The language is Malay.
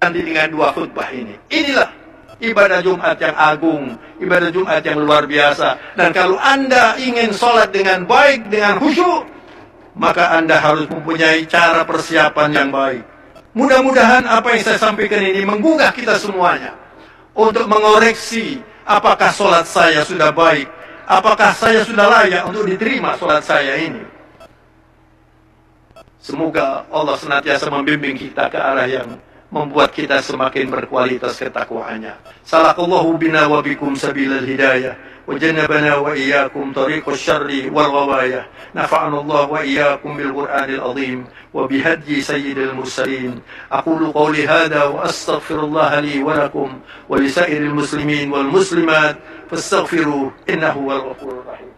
nanti dengan dua khutbah ini. Inilah ibadah Jumat yang agung, ibadah Jumat yang luar biasa. Dan kalau Anda ingin sholat dengan baik, dengan khusyuk, maka Anda harus mempunyai cara persiapan yang baik. Mudah-mudahan apa yang saya sampaikan ini menggugah kita semuanya untuk mengoreksi apakah sholat saya sudah baik, apakah saya sudah layak untuk diterima sholat saya ini. Semoga Allah senantiasa membimbing kita ke arah yang membuat kita semakin berkualitas ketakwaannya. Salakallahu bina wa bikum sabilal hidayah, wa jannabana wa iyyakum tariqasy syarri wal ghawayah. Nafa'ana Allah wa iyyakum bil Qur'anil azim wa bihadyi sayyidil mursalin. Aqulu qawli hadha wa astaghfirullah li wa lakum wa lisairil muslimin wal muslimat fastaghfiruhu innahu wal ghafurur rahim.